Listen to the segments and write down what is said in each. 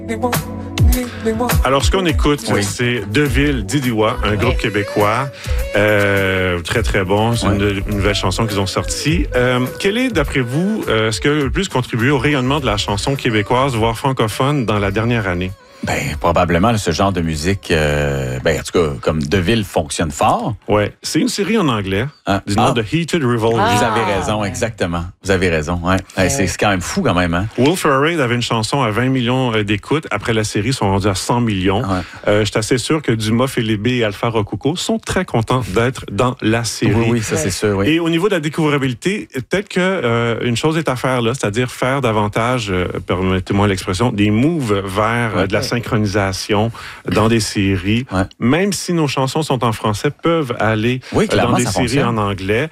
Alors, ce qu'on écoute, c'est Deville Didiwa, un groupe québécois. Très, très bon. C'est une nouvelle chanson qu'ils ont sortie. Quel est, d'après vous, ce qui a le plus contribué au rayonnement de la chanson québécoise, voire francophone, dans la dernière année? Ben, probablement, ce genre de musique, en tout cas, comme Deville fonctionne fort. Ouais. C'est une série en anglais, du nom de Heated Revolver. Vous avez raison, exactement. Vous avez raison, ouais. C'est quand même fou, quand même, hein. Will Ferrell avait une chanson à 20 millions d'écoutes. Après la série, ils sont rendus à 100 millions. Ouais. Je suis assez sûr que Dumas, Philippe et Alpha Rococo sont très contents d'être dans la série. Oui, ça, c'est sûr, oui. Et au niveau de la découvrabilité, peut-être une chose est à faire là, c'est-à-dire faire davantage, permettez-moi l'expression, des moves vers de la synchronisation dans des séries. Ouais. Même si nos chansons sont en français, peuvent aller dans des séries en anglais.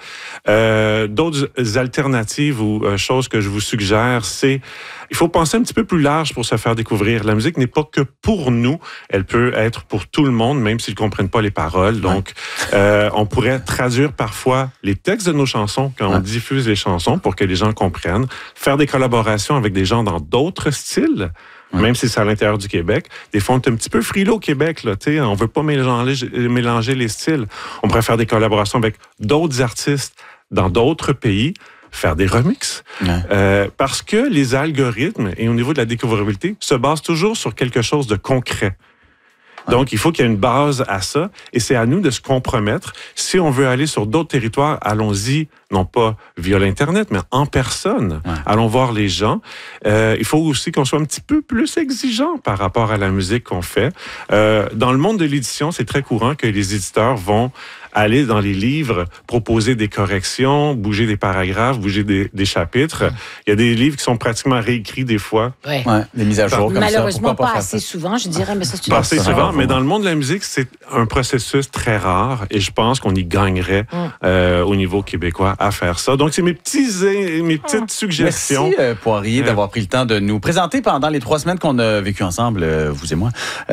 D'autres alternatives ou choses que je vous suggère, c'est il faut penser un petit peu plus large pour se faire découvrir. La musique n'est pas que pour nous, elle peut être pour tout le monde, même s'ils ne comprennent pas les paroles. Donc, on pourrait traduire parfois les textes de nos chansons quand on diffuse les chansons pour que les gens comprennent. Faire des collaborations avec des gens dans d'autres styles. Même si c'est à l'intérieur du Québec. Des fois, on est un petit peu frileux au Québec. Là, on ne veut pas mélanger les styles. On pourrait faire des collaborations avec d'autres artistes dans d'autres pays, faire des remixes. Parce que les algorithmes, et au niveau de la découvrabilité, se basent toujours sur quelque chose de concret. Donc, il faut qu'il y ait une base à ça, et c'est à nous de se compromettre. Si on veut aller sur d'autres territoires, allons-y, non pas via l'Internet, mais en personne. Allons voir les gens. Il faut aussi qu'on soit un petit peu plus exigeant par rapport à la musique qu'on fait. Dans le monde de l'édition, c'est très courant que les éditeurs vont aller dans les livres, proposer des corrections, bouger des paragraphes, bouger des chapitres. Il y a des livres qui sont pratiquement réécrits des fois. Des mises à jour comme ça. Malheureusement, pas assez souvent, je dirais. Mais ça, c'est pas assez souvent, mais dans le monde de la musique, c'est un processus très rare et je pense qu'on y gagnerait au niveau québécois à faire ça. Donc, c'est mes petites suggestions. Merci, Poirier, d'avoir pris le temps de nous présenter pendant les 3 semaines qu'on a vécues ensemble, vous et moi.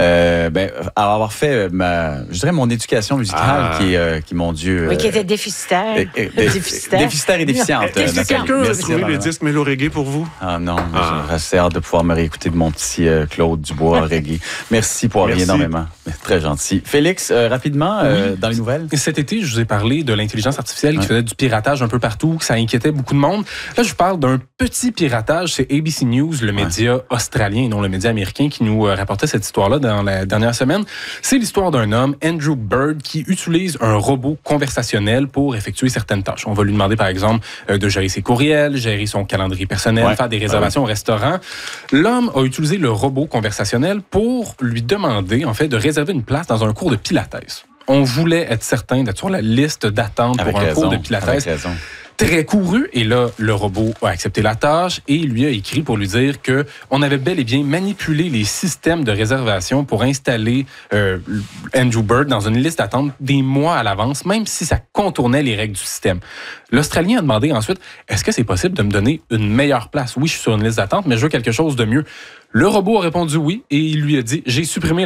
Avoir fait, je dirais, mon éducation musicale qui, mon Dieu... qui était déficitaire. Déficitaire et déficiente. Est-ce que quelqu'un a trouvé le disque Mélo Reggae pour vous? Non, j'ai assez hâte de pouvoir me réécouter de mon petit Claude Dubois Reggae. Merci, Poirier, énormément. Très gentil. Félix, rapidement, dans les nouvelles? Cet été, je vous ai parlé de l'intelligence artificielle qui faisait du piratage un peu partout, que ça inquiétait beaucoup de monde. Là, je vous parle d'un petit piratage. C'est ABC News, le média australien et non le média américain, qui nous rapportait cette histoire-là dans la dernière semaine. C'est l'histoire d'un homme, Andrew Bird, qui utilise un robot conversationnel pour effectuer certaines tâches. On va lui demander, par exemple, de gérer ses courriels, gérer son calendrier personnel, faire des réservations au restaurant. L'homme a utilisé le robot conversationnel pour lui demander, en fait, de réserver une place dans un cours de pilates. On voulait être certain d'être sur la liste d'attente pour un cours de pilates. Très couru, et là, le robot a accepté la tâche et lui a écrit pour lui dire que on avait bel et bien manipulé les systèmes de réservation pour installer Andrew Bird dans une liste d'attente des mois à l'avance, même si ça contournait les règles du système. L'Australien a demandé ensuite, est-ce que c'est possible de me donner une meilleure place? Oui, je suis sur une liste d'attente, mais je veux quelque chose de mieux. Le robot a répondu oui, et il lui a dit, j'ai supprimé